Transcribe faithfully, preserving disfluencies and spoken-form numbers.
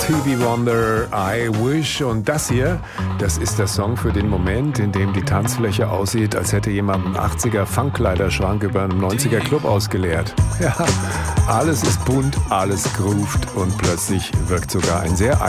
Stevie Wonder, I Wish. Und das hier, das ist der Song für den Moment, in dem die Tanzfläche aussieht, als hätte jemand einen achtziger Funkkleiderschrank über einem neunziger Club ausgeleert. Ja, alles ist bunt, alles groovt und plötzlich wirkt sogar ein sehr